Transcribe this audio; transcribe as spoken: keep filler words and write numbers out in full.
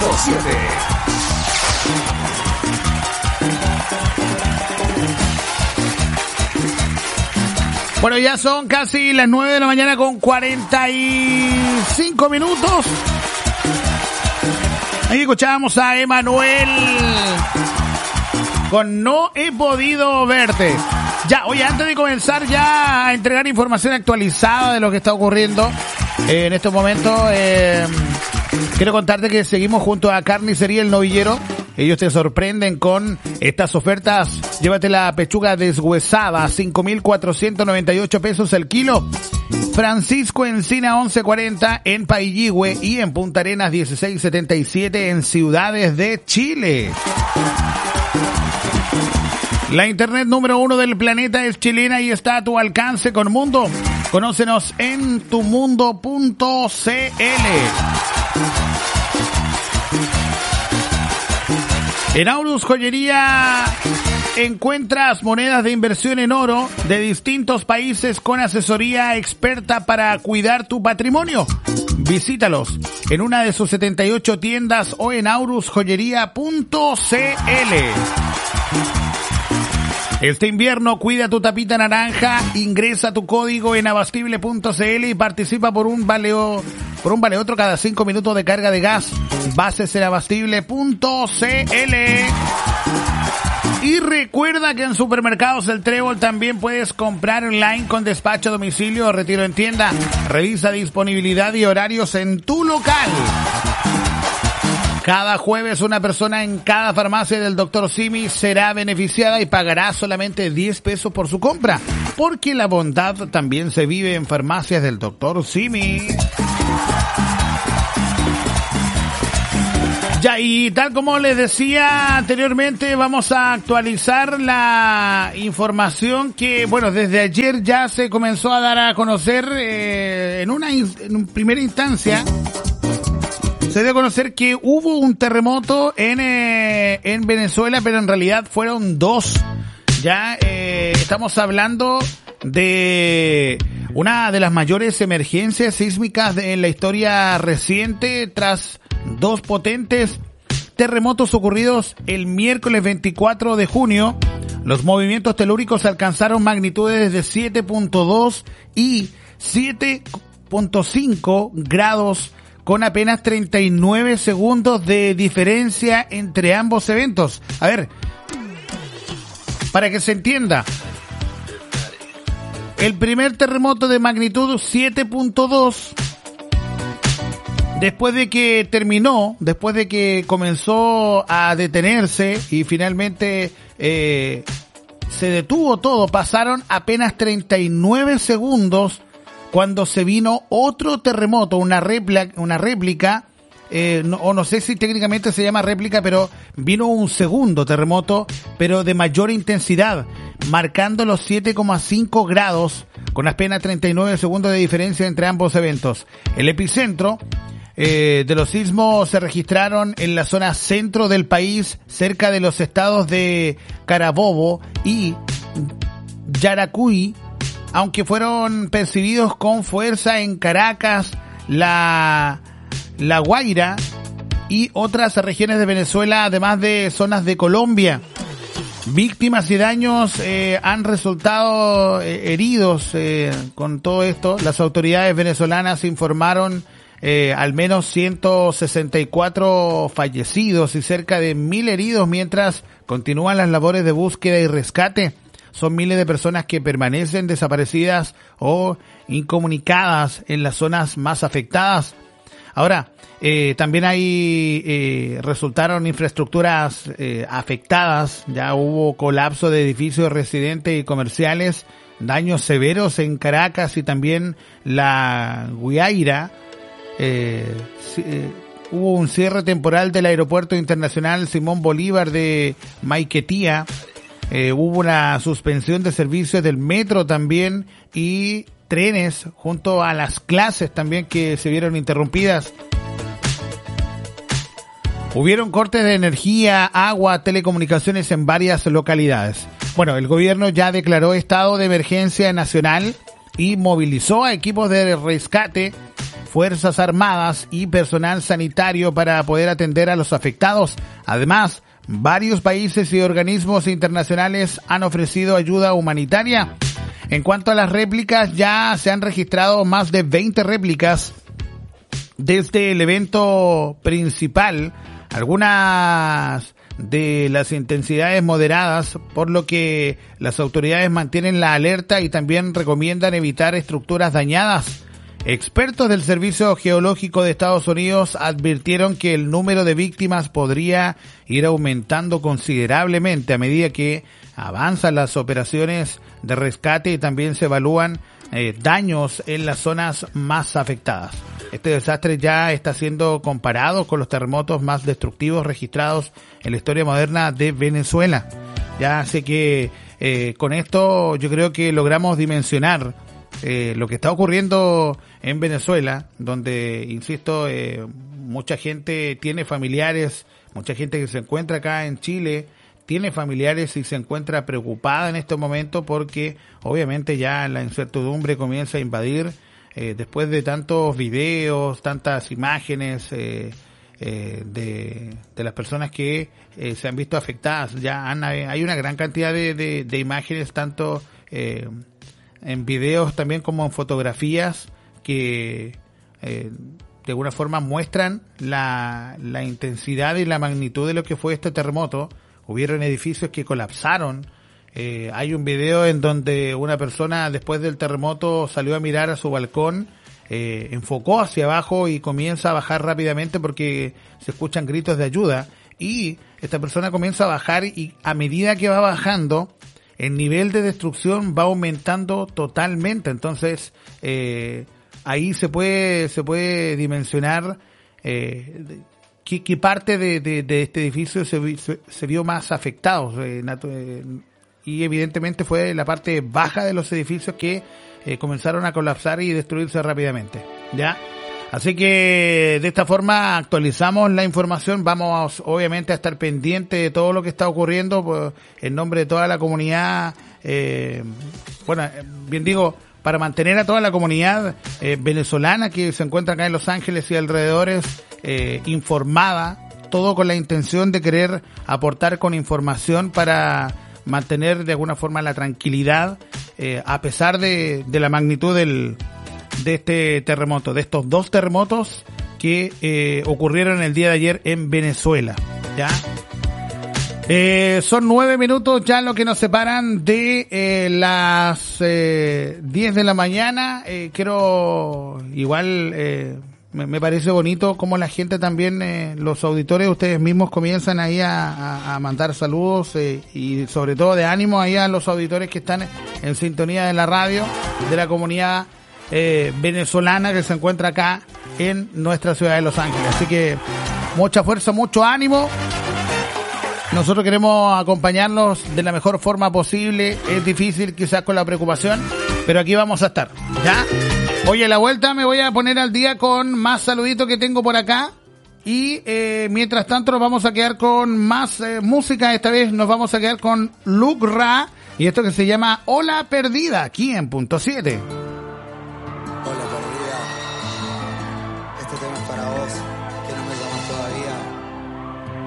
punto siete. Bueno, ya son casi las nueve de la mañana con cuarenta y cinco minutos. Ahí escuchábamos a Emanuel con No he podido verte. Ya, oye, antes de comenzar ya a entregar información actualizada de lo que está ocurriendo eh, en estos momentos, eh, quiero contarte que seguimos junto a Carnicería El Novillero. Ellos te sorprenden con estas ofertas. Llévate la pechuga deshuesada, cinco mil cuatrocientos noventa y ocho pesos el kilo. Francisco Encina once cuarenta en Pailligüe y en Punta Arenas dieciséis setenta y siete en Ciudades de Chile. La internet número uno del planeta es chilena y está a tu alcance con Mundo. Conócenos en tumundo punto c l. En Aurus Joyería encuentras monedas de inversión en oro de distintos países con asesoría experta para cuidar tu patrimonio. Visítalos en una de sus setenta y ocho tiendas o en aurus joyería punto c l. Este invierno cuida tu tapita naranja, ingresa tu código en abastible punto c l y participa por un valeo, por un vale otro cada cinco minutos de carga de gas. Bases en abastible punto c l. Y recuerda que en Supermercados El Trébol también puedes comprar online con despacho a domicilio o retiro en tienda. Revisa disponibilidad y horarios en tu local. Cada jueves una persona en cada farmacia del doctor Simi será beneficiada y pagará solamente diez pesos por su compra, porque la bondad también se vive en farmacias del doctor Simi. Ya, y tal como les decía anteriormente, vamos a actualizar la información que, bueno, desde ayer ya se comenzó a dar a conocer eh, en una en una primera instancia. Se dio a conocer que hubo un terremoto en eh, en Venezuela, pero en realidad fueron dos. Ya eh, estamos hablando de una de las mayores emergencias sísmicas de, en la historia reciente, tras dos potentes terremotos ocurridos el miércoles veinticuatro de junio. Los movimientos telúricos alcanzaron magnitudes de siete punto dos y siete punto cinco grados, con apenas treinta y nueve segundos de diferencia entre ambos eventos. A ver, para que se entienda, el primer terremoto de magnitud siete punto dos, después de que terminó, después de que comenzó a detenerse y finalmente eh, se detuvo todo, pasaron apenas treinta y nueve segundos cuando se vino otro terremoto, una réplica, una réplica, eh, no, o no sé si técnicamente se llama réplica, pero vino un segundo terremoto, pero de mayor intensidad, marcando los siete coma cinco grados, con apenas treinta y nueve segundos de diferencia entre ambos eventos. El epicentro eh, de los sismos se registraron en la zona centro del país, cerca de los estados de Carabobo y Yaracuy, aunque fueron percibidos con fuerza en Caracas, La, La Guaira y otras regiones de Venezuela, además de zonas de Colombia. Víctimas y daños eh, han resultado eh, heridos eh, con todo esto. Las autoridades venezolanas informaron eh, al menos ciento sesenta y cuatro fallecidos y cerca de mil heridos, mientras continúan las labores de búsqueda y rescate. Son miles de personas que permanecen desaparecidas o incomunicadas en las zonas más afectadas. Ahora, eh, también hay, eh, resultaron infraestructuras eh, afectadas. Ya hubo colapso de edificios residentes y comerciales, daños severos en Caracas y también La Guaira. Eh, eh, hubo un cierre temporal del Aeropuerto Internacional Simón Bolívar de Maiquetía. Eh, hubo una suspensión de servicios del metro también y trenes, junto a las clases también que se vieron interrumpidas. Hubieron cortes de energía, agua, telecomunicaciones en varias localidades. Bueno, el gobierno ya declaró estado de emergencia nacional y movilizó a equipos de rescate. Fuerzas Armadas y personal sanitario para poder atender a los afectados. Además, varios países y organismos internacionales han ofrecido ayuda humanitaria. En cuanto a las réplicas, ya se han registrado más de veinte réplicas desde el evento principal, algunas de las intensidades moderadas, por lo que las autoridades mantienen la alerta y también recomiendan evitar estructuras dañadas. Expertos del Servicio Geológico de Estados Unidos advirtieron que el número de víctimas podría ir aumentando considerablemente a medida que avanzan las operaciones de rescate y también se evalúan eh, daños en las zonas más afectadas. Este desastre ya está siendo comparado con los terremotos más destructivos registrados en la historia moderna de Venezuela. Ya sé que eh, con esto yo creo que logramos dimensionar eh, lo que está ocurriendo en Venezuela, donde, insisto, eh, mucha gente tiene familiares, mucha gente que se encuentra acá en Chile, tiene familiares y se encuentra preocupada en este momento porque obviamente ya la incertidumbre comienza a invadir. Eh, después de tantos videos, tantas imágenes eh, eh, de, de las personas que eh, se han visto afectadas, ya han, hay una gran cantidad de, de, de imágenes, tanto eh, en videos también como en fotografías, que eh, de alguna forma muestran la, la intensidad y la magnitud de lo que fue este terremoto. Hubieron edificios que colapsaron. Eh, hay un video en donde una persona después del terremoto salió a mirar a su balcón, eh, enfocó hacia abajo y comienza a bajar rápidamente porque se escuchan gritos de ayuda, y esta persona comienza a bajar y a medida que va bajando el nivel de destrucción va aumentando totalmente. Entonces eh, ahí se puede se puede dimensionar eh, qué, qué parte de, de, de este edificio se, se, se vio más afectado. Eh, eh, y evidentemente fue la parte baja de los edificios que eh, comenzaron a colapsar y destruirse rápidamente, ¿ya? Así que de esta forma actualizamos la información. Vamos obviamente a estar pendientes de todo lo que está ocurriendo, pues, en nombre de toda la comunidad, eh, bueno, bien digo, para mantener a toda la comunidad eh, venezolana que se encuentra acá en Los Ángeles y alrededores eh, informada, todo con la intención de querer aportar con información para mantener de alguna forma la tranquilidad, eh, a pesar de, de la magnitud del, de este terremoto, de estos dos terremotos que eh, ocurrieron el día de ayer en Venezuela, ¿ya? Eh, son nueve minutos ya lo que nos separan de eh, las eh, diez de la mañana. Eh, quiero igual... Eh, Me, me parece bonito cómo la gente también, eh, los auditores, ustedes mismos comienzan ahí a, a, a mandar saludos eh, y sobre todo de ánimo ahí a los auditores que están en sintonía de la radio, de la comunidad eh, venezolana que se encuentra acá en nuestra ciudad de Los Ángeles. Así que mucha fuerza, mucho ánimo. Nosotros queremos acompañarlos de la mejor forma posible. Es difícil quizás con la preocupación, pero aquí vamos a estar, ¿ya? Oye, a la vuelta me voy a poner al día con más saluditos que tengo por acá. Y eh, mientras tanto nos vamos a quedar con más eh, música. Esta vez nos vamos a quedar con Luke Ra y esto que se llama Ola Perdida, aquí en Punto siete.